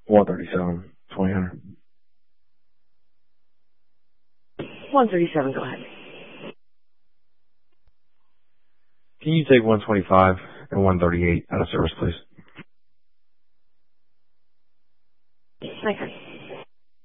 137, 2000. 137, go ahead. Can you take 125 and 138 out of service, please?